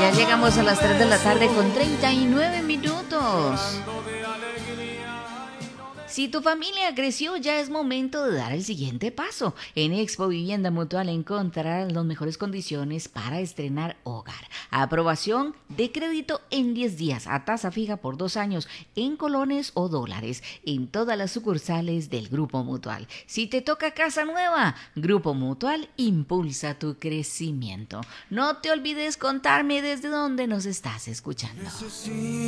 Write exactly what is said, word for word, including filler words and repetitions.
Ya llegamos a las tres de la tarde con treinta y nueve minutos. Si tu familia creció, ya es momento de dar el siguiente paso. En Expo Vivienda Mutual encontrarás las mejores condiciones para estrenar hogar. Aprobación de crédito en diez días a tasa fija por dos años en colones o dólares en todas las sucursales del Grupo Mutual. Si te toca casa nueva, Grupo Mutual impulsa tu crecimiento. No te olvides contarme desde dónde nos estás escuchando.